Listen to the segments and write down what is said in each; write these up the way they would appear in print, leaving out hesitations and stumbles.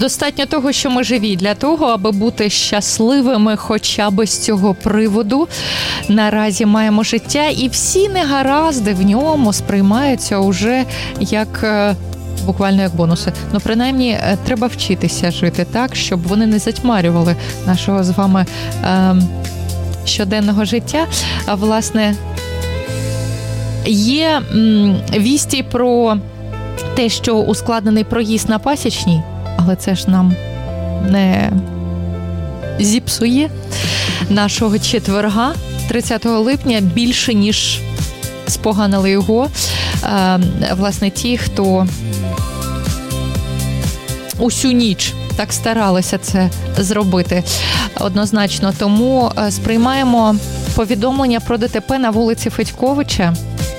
Достатньо того, що ми живі, для того, аби бути щасливими хоча б з цього приводу. Наразі маємо життя, і всі негаразди в ньому сприймаються уже як... буквально як бонуси. Ну, принаймні, треба вчитися жити так, щоб вони не затьмарювали нашого з вами щоденного життя. А, власне, є вісті про те, що ускладнений проїзд на Пасічній, але це ж нам не зіпсує нашого четверга, 30 липня, більше, ніж споганили його. Власне, ті, хто усю ніч так старалися це зробити однозначно. Тому сприймаємо повідомлення про ДТП на вулиці Федьковича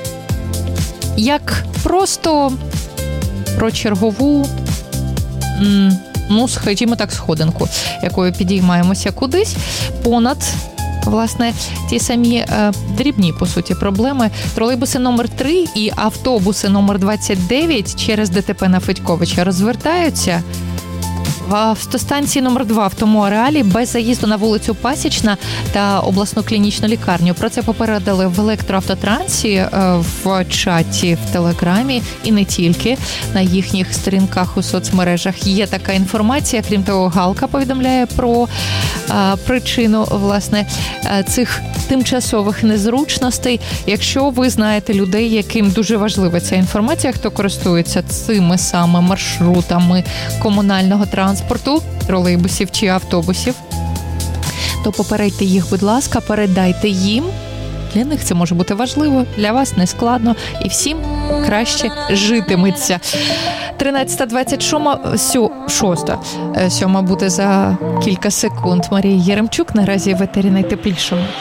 як просто про чергову, ну, скажімо так, сходинку, якою підіймаємося кудись понад, власне, ті самі дрібні, по суті, проблеми. Тролейбуси номер 3 і автобуси номер 29 через ДТП на Федьковича розвертаються в автостанції номер 2 в тому ареалі без заїзду на вулицю Пасічна та обласну клінічну лікарню. Про це попередили в електроавтотрансі, в чаті, в Телеграмі і не тільки. На їхніх сторінках у соцмережах є така інформація. Крім того, Галка повідомляє про причину, власне, цих тимчасових незручностей. Якщо ви знаєте людей, яким дуже важлива ця інформація, хто користується цими саме маршрутами комунального транспорту, тролейбусів чи автобусів, то попередьте їх, будь ласка, передайте їм. Для них це може бути важливо, для вас не складно, і всім краще житиметься. 13:26 буде за кілька секунд. Марія Єремчук, наразі в етері найтеплішому.